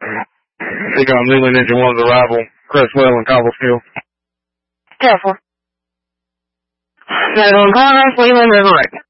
Take on Leland Engine 1's arrival, Crestwell and Cobblestone. Careful. 911 Congress, Leland River.